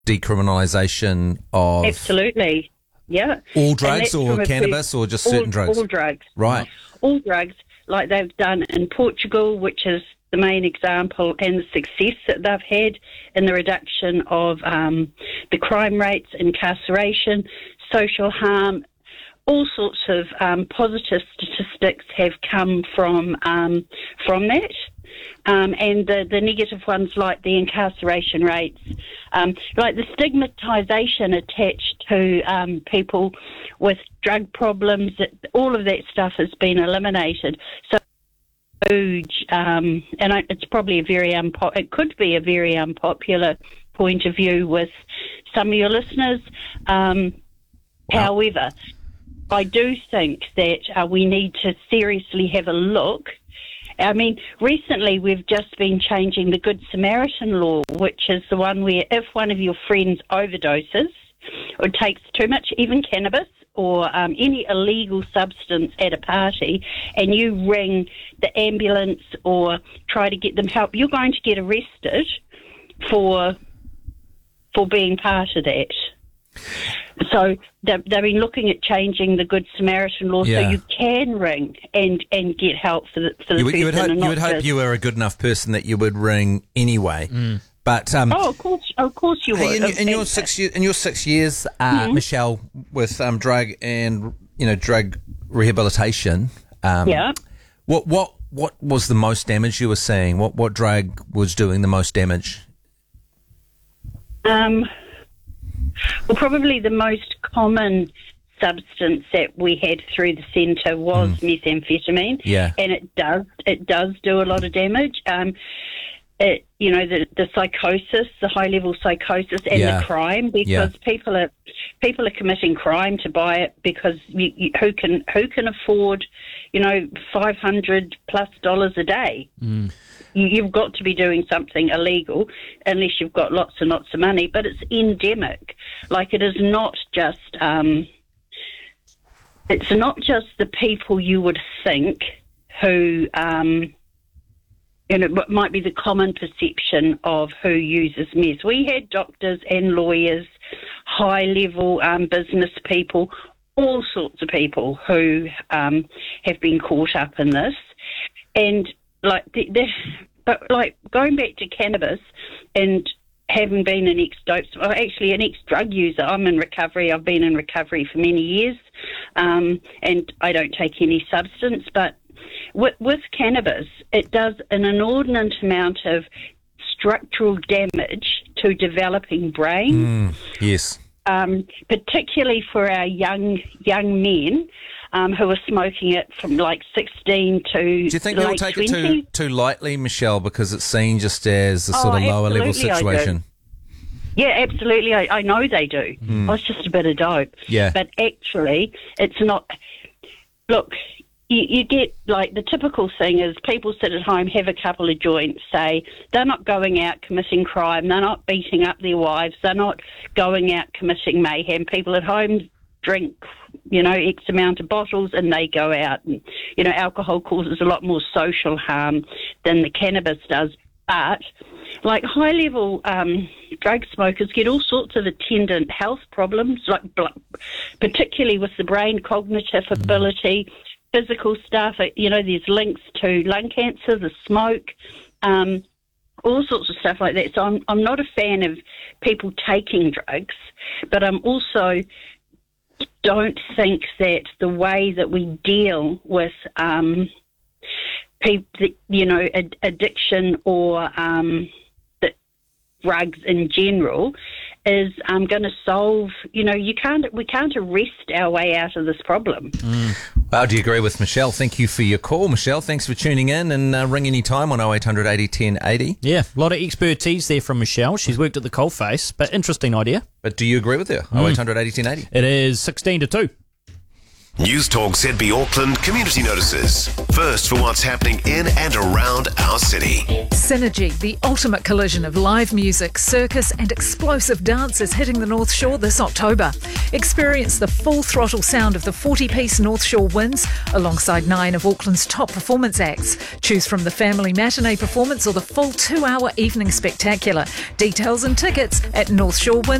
decriminalisation of Absolutely, yeah. all drugs or cannabis or just certain drugs? All drugs. Right. All drugs, like they've done in Portugal, which is the main example, and the success that they've had in the reduction of the crime rates, incarceration, social harm. All sorts of positive statistics have come from that. And the negative ones, like the incarceration rates, like the stigmatisation attached to people with drug problems, all of that stuff has been eliminated. So huge, and it's probably it could be a very unpopular point of view with some of your listeners. However, I do think that we need to seriously have a look. I mean, recently we've just been changing the Good Samaritan law, which is the one where if one of your friends overdoses or takes too much, even cannabis or any illegal substance at a party, and you ring the ambulance or try to get them help, you're going to get arrested for being part of that. So they've been looking at changing the Good Samaritan law so you can ring and get help for the person. You would hope you were a good enough person that you would ring anyway. But of course you would. In your 6 years, Michelle, with drug and drug rehabilitation, what was the most damage you were seeing? What drug was doing the most damage? Well, probably the most common substance that we had through the centre was methamphetamine. Yeah, and it does do a lot of damage. The psychosis, the high level psychosis, and the crime, because people are committing crime to buy it, because who can afford $500+ a day. You've got to be doing something illegal unless you've got lots and lots of money. But it's endemic. Like, it is not just the people you would think who what might be the common perception of who uses meth. We had doctors and lawyers, high level business people, all sorts of people who have been caught up in this, and but going back to cannabis and having been an ex-drug user, I'm in recovery. I've been in recovery for many years, and I don't take any substance. But with cannabis, it does an inordinate amount of structural damage to developing brain. Yes. Particularly for our young men. Who are smoking it from like 16 to Do you think late they'll take 20s? it too lightly, Michelle, because it's seen just as a sort of lower level situation? Yeah, absolutely. I know they do. Oh, it's just a bit of dope. Yeah. But actually, it's not. Look, you get, like, the typical thing is people sit at home, have a couple of joints, say they're not going out committing crime, they're not beating up their wives, they're not going out committing mayhem. People at home drink, X amount of bottles, and they go out. And, alcohol causes a lot more social harm than the cannabis does. But, like, high-level drug smokers get all sorts of attendant health problems, like particularly with the brain, cognitive ability, physical stuff. There's links to lung cancer, the smoke, all sorts of stuff like that. So I'm not a fan of people taking drugs, but I'm also don't think that the way that we deal with addiction or drugs in general is going to solve. We can't arrest our way out of this problem. Well, do you agree with Michelle? Thank you for your call, Michelle. Thanks for tuning in, and ring any time on 0800 80 10 80. Yeah, a lot of expertise there from Michelle. She's worked at the coalface, but interesting idea. But do you agree with her? 0800 80 10 80. It is 16 to 2. News Talk ZB Auckland community notices. First for what's happening in and around our city. Synergy, the ultimate collision of live music, circus and explosive dance is hitting the North Shore this October. Experience the full throttle sound of the 40-piece North Shore Winds alongside 9 of Auckland's top performance acts. Choose from the family matinee performance or the full 2-hour evening spectacular. Details and tickets at North Shore Winds.